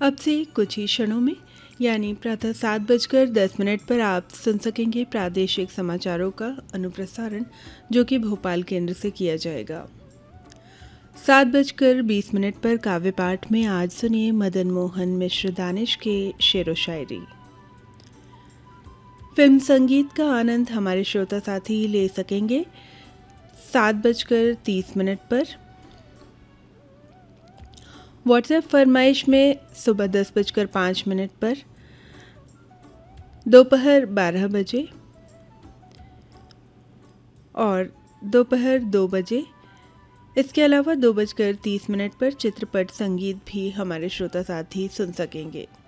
अब से कुछ ही क्षणों में यानी प्रातः 7:10 पर आप सुन सकेंगे प्रादेशिक समाचारों का अनुप्रसारण, जो कि भोपाल केंद्र से किया जाएगा। 7:20 पर काव्य पाठ में आज सुनिए मदन मोहन मिश्र दानिश के शेरो शायरी। फिल्म संगीत का आनंद हमारे श्रोता साथी ले सकेंगे 7:30 पर। व्हाट्सएप फरमाइश में सुबह 10:05 पर, दोपहर 12 बजे और दोपहर 2 बजे। इसके अलावा 2:30 पर चित्रपट संगीत भी हमारे श्रोता साथी सुन सकेंगे।